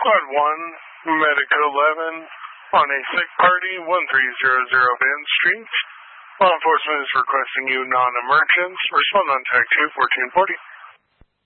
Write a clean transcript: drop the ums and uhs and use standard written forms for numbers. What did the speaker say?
Squad 1, Medical 11, on a sick party, 1300 Van Street. Law enforcement is requesting you non-emergents. Respond on tag 2, 1440.